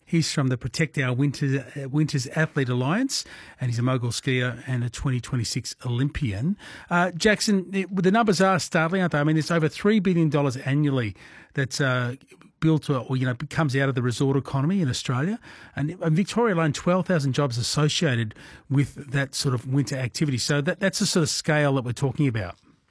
He's from the Protect Our Winters Athlete Alliance, and he's a mogul skier and a 2026 Olympian. Jackson, the numbers are startling, aren't they? I mean, it's over $3 billion annually that's built or comes out of the resort economy in Australia, and Victoria alone, 12,000 jobs associated with that sort of winter activity. So that's the sort of scale that we're talking about.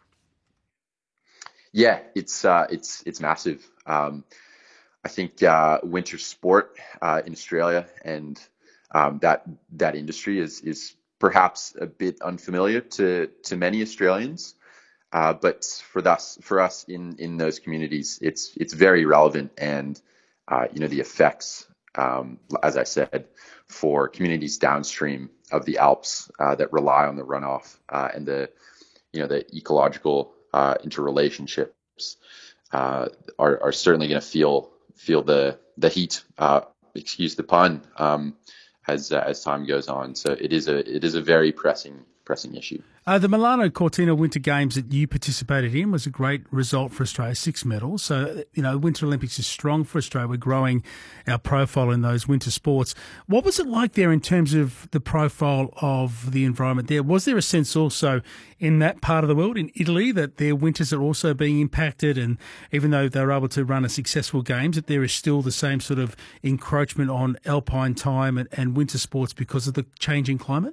Yeah, it's massive. I think winter sport in Australia and that industry is perhaps a bit unfamiliar to many Australians. But for us in those communities, it's very relevant, and the effects, as I said, for communities downstream of the Alps that rely on the runoff and the ecological interrelationships are certainly going to feel the heat. Excuse the pun. As time goes on, so it is a very pressing issue. The Milano Cortina Winter Games that you participated in was a great result for Australia, 6 medals. So, Winter Olympics is strong for Australia. We're growing our profile in those winter sports. What was it like there in terms of the profile of the environment there? Was there a sense also in that part of the world, in Italy, that their winters are also being impacted, and even though they were able to run a successful games, that there is still the same sort of encroachment on alpine time and winter sports because of the changing climate?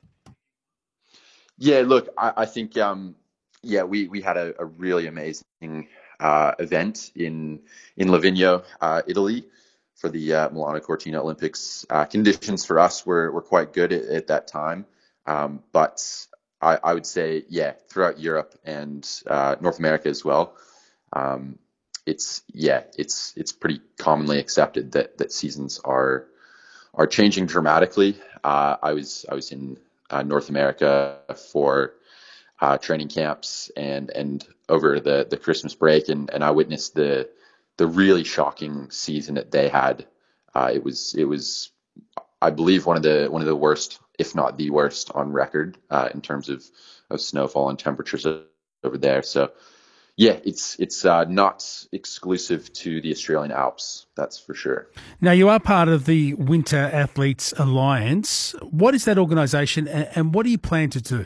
Yeah, look, I think we had a really amazing event in Livigno, Italy, for the Milano Cortina Olympics. Conditions for us were quite good at that time, but I would say throughout Europe and North America as well, it's pretty commonly accepted that seasons are changing dramatically. I was in North America for training camps and over the Christmas break, and I witnessed the really shocking season that they had. It was I believe one of the worst, if not the worst, on record in terms of snowfall and temperatures over there. So yeah, it's not exclusive to the Australian Alps, that's for sure. Now, you are part of the Winter Athletes Alliance. What is that organisation, and what do you plan to do?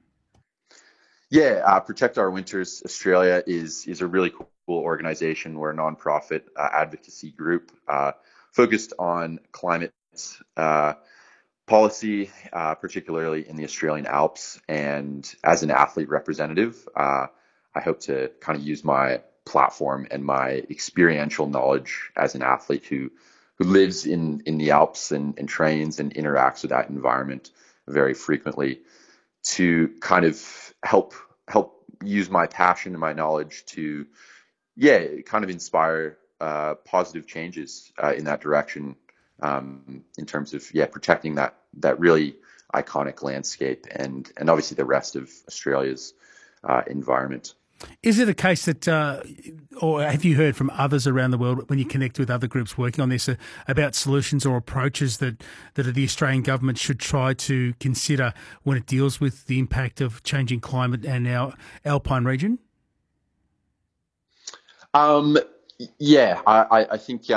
Yeah, Protect Our Winters Australia is a really cool organization. We're a nonprofit advocacy group focused on climate policy, particularly in the Australian Alps. And as an athlete representative, I hope to kind of use my platform and my experiential knowledge as an athlete who lives in the Alps and trains and interacts with that environment very frequently to kind of help use my passion and my knowledge to kind of inspire positive changes in that direction, in terms of protecting that really iconic landscape and obviously the rest of Australia's environment. Is it a case that, or have you heard from others around the world when you connect with other groups working on this about solutions or approaches that the Australian government should try to consider when it deals with the impact of changing climate and our alpine region? I think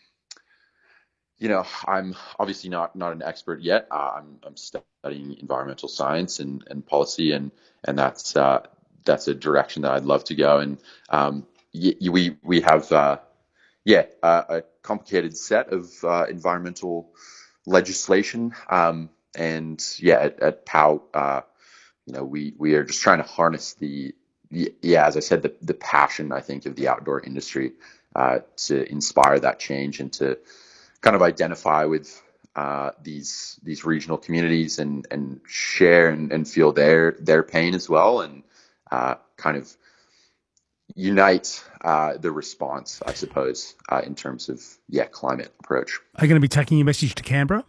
I'm obviously not an expert yet. I'm studying environmental science and policy, and that's a direction that I'd love to go. And we have a complicated set of environmental legislation, and at POW, we are just trying to harness as I said, the passion, I think, of the outdoor industry to inspire that change and to kind of identify with these regional communities and share and feel their pain as well, and kind of unite the response, I suppose, in terms of climate approach. Are you going to be taking your message to Canberra?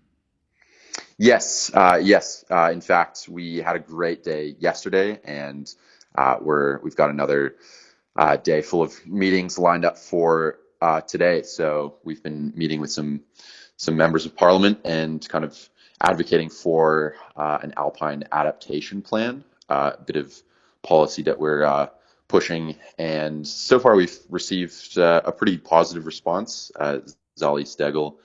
Yes. In fact, we had a great day yesterday, and we've got another day full of meetings lined up for today. So we've been meeting with some members of Parliament and kind of advocating for an alpine adaptation plan, a bit of policy that we're pushing. And so far, we've received a pretty positive response. Zali Stegel,